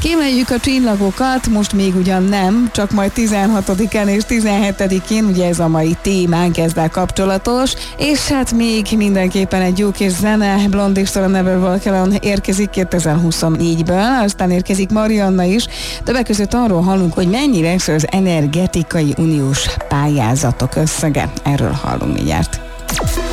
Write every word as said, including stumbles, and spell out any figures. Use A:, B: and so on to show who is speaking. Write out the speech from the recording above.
A: Kíméljük a csillagokat, most még ugyan nem, csak majd tizenhatodikán és tizenhetedikén, ugye ez a mai témánk ezzel kapcsolatos, és hát még mindenképpen egy jó kis zene, Blondie Never Walk Alone érkezik kétezer-huszonnégyből, aztán érkezik Marianna is, többek között arról hallunk, hogy mennyire az energetikai uniós pályázatok összege, erről hallunk mindjárt.